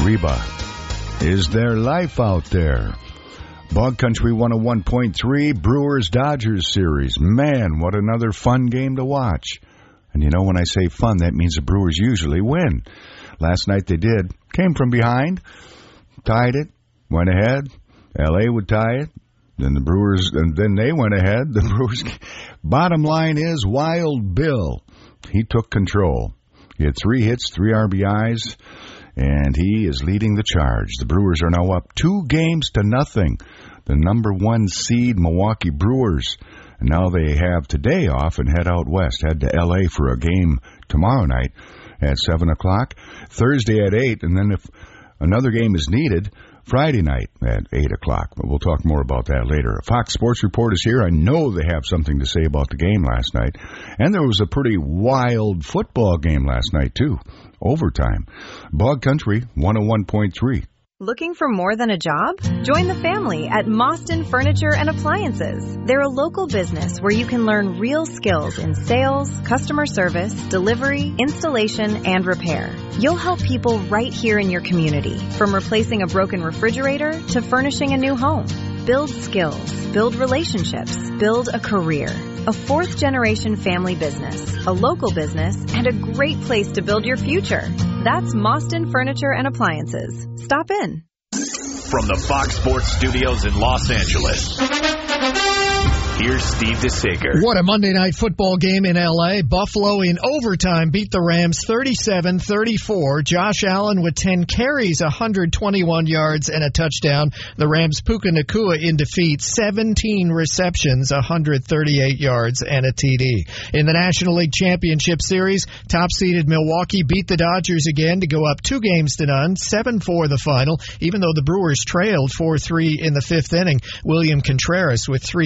Reba. Is there life out there? Bog Country 101.3 Brewers-Dodgers series. Man, what another fun game to watch. And you know, when I say fun, that means the Brewers usually win. Last night they did. Came from behind, tied it, went ahead. L.A. would tie it. Then the Brewers, and then they went ahead. The Brewers. Bottom line is, Wild Bill, he took control. He had 3 hits, 3 RBIs, and he is leading the charge. The Brewers are now up 2-0. The number 1 seed Milwaukee Brewers. And now they have today off and head out west. Head to L.A. for a game tomorrow night at 7 o'clock. Thursday at 8, and then if another game is needed, Friday night at 8 o'clock. But we'll talk more about that later. A Fox Sports Report is here. I know they have something to say about the game last night. And there was a pretty wild football game last night, too. Overtime. Bog Country 101.3. Looking for more than a job? Join the family at Mostyn Furniture and Appliances. They're a local business where you can learn real skills in sales, customer service, delivery, installation, and repair. You'll help people right here in your community, from replacing a broken refrigerator to furnishing a new home. Build skills, build relationships, build a career. A 4th-generation family business, a local business, and a great place to build your future. That's Mostyn Furniture and Appliances. Stop in. From the Fox Sports Studios in Los Angeles, here's Steve DeSager. What a Monday night football game in L.A. Buffalo in overtime beat the Rams 37-34. Josh Allen with 10 carries, 121 yards, and a touchdown. The Rams' Puka Nacua in defeat, 17 receptions, 138 yards, and a TD. In the National League Championship Series, top-seeded Milwaukee beat the Dodgers again to go up 2-0, 7-4 the final, even though the Brewers trailed 4-3 in the 5th inning. William Contreras with 3